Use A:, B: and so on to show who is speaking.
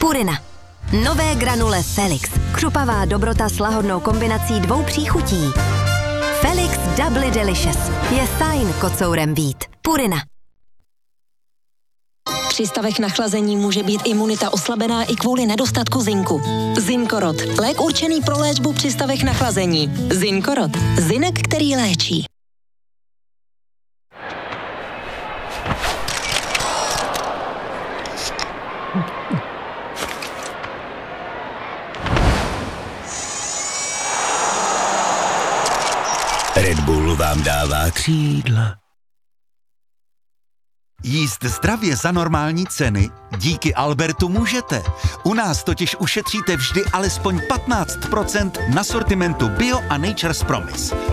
A: Purina. Nové granule Felix. Křupavá dobrota s lahodnou kombinací 2 příchutí. Felix Doubly Delicious. Je fajn kocourem být. Purina.
B: Při stavech nachlazení může být imunita oslabená i kvůli nedostatku zinku. Zinkorot. Lék určený pro léčbu při stavech nachlazení. Zinkorot. Zinek, který léčí.
C: Red Bull vám dává křídla.
D: Jíst zdravě za normální ceny? Díky Albertu můžete. U nás totiž ušetříte vždy alespoň 15% na sortimentu Bio a Nature's Promise.